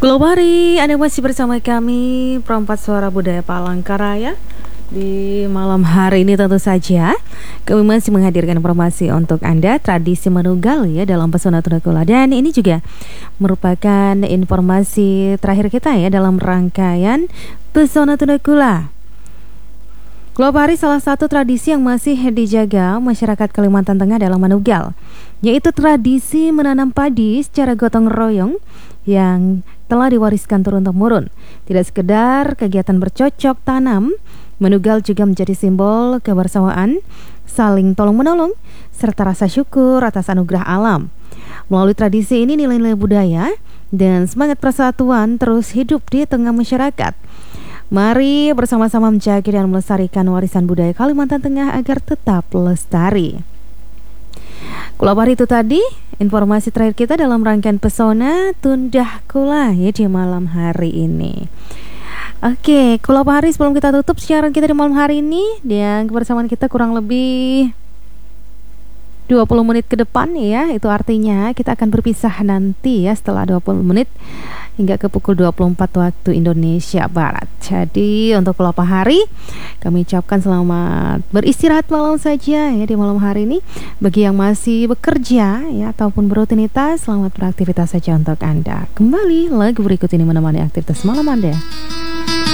Kulobari, Anda masih bersama kami Perempat Suara Budaya Palangkaraya. Di malam hari ini tentu saja kami masih menghadirkan informasi untuk Anda, tradisi menugal ya dalam Pesona Tunakula. Dan ini juga merupakan informasi terakhir kita ya dalam rangkaian Pesona Tunakula. Kulobari, salah satu tradisi yang masih dijaga masyarakat Kalimantan Tengah dalam menugal, yaitu tradisi menanam padi secara gotong royong yang telah diwariskan turun-temurun. Tidak sekedar kegiatan bercocok tanam, menugal juga menjadi simbol kebersamaan, saling tolong-menolong, serta rasa syukur atas anugerah alam. Melalui tradisi ini, nilai-nilai budaya dan semangat persatuan terus hidup di tengah masyarakat. Mari bersama-sama menjaga dan melestarikan warisan budaya Kalimantan Tengah agar tetap lestari. Kulobari, itu tadi informasi terakhir kita dalam rangkaian Pesona Tunakula ya di malam hari ini. Oke, Kulobari, sebelum kita tutup siaran kita di malam hari ini, dan kebersamaan kita kurang lebih 20 menit ke depan ya. Itu artinya kita akan berpisah nanti ya setelah 20 menit hingga ke pukul 24 waktu Indonesia Barat. Jadi untuk Kulobari, kami ucapkan selamat beristirahat malam saja ya di malam hari ini. Bagi yang masih bekerja ya ataupun berrutinitas, selamat beraktivitas saja untuk Anda. Kembali lagu berikut ini menemani aktivitas malam Anda.